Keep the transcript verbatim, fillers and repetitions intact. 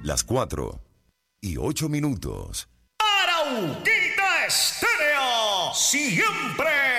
Las cuatro y ocho minutos. Arauquita Estéreo, siempre